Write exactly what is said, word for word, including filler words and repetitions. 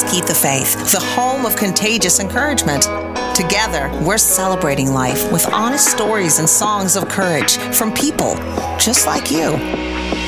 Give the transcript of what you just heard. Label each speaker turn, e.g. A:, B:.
A: Keep the Faith, the home of contagious encouragement. Together, we're celebrating life with honest stories and songs of courage from people just like you.